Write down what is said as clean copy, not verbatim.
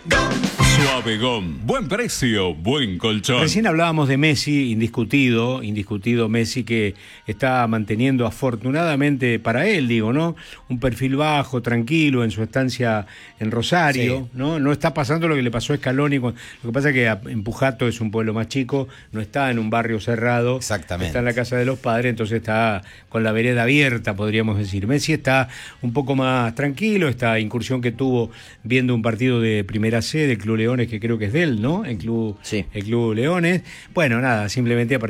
Suave Gom, buen precio, buen colchón. Recién hablábamos de Messi, indiscutido Messi, que está manteniendo afortunadamente para él, digo, ¿no? Un perfil bajo, tranquilo en su estancia en Rosario, sí. No está pasando lo que le pasó a Scaloni. Lo que pasa es que Empujato es un pueblo más chico, no está en un barrio cerrado. Exactamente. Está en la casa de los padres, entonces está con la vereda abierta, podríamos decir. Messi está un poco más tranquilo, esta incursión que tuvo viendo un partido de Primera C del Club Leones, que creo que es de él, ¿no? El Club Leones. Bueno, nada, simplemente